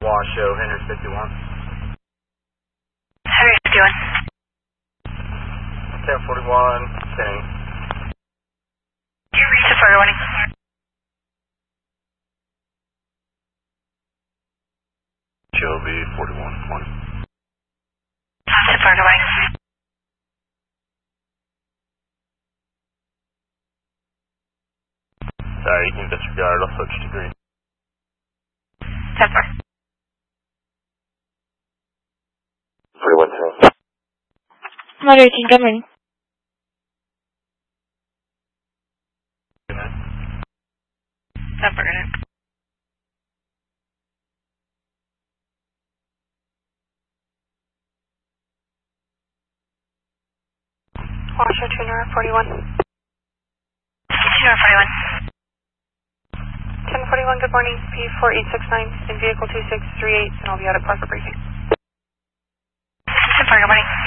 Washoe, Henry 51. Henry 51. 1041, spinning. Reset fire warning. GLV 4120. Reset fire warning. Sorry, you can disregard, I'll switch to green. 10-4. 4110. Model 18, good morning. Good night. 10-4, good night. Washoe, Tuner 41. Tuner 41. 1041, good morning. P4869 in vehicle 2638, and I'll be out at Parker briefing. 10-4, good morning.